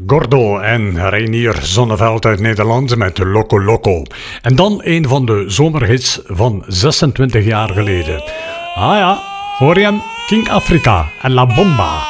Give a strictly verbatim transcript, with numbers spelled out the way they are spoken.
Gordo en Reinier Zonneveld uit Nederland met Loco Loco. En dan een van de zomerhits van zesentwintig jaar geleden. Ah ja, hoor je hem? King Africa en La Bomba.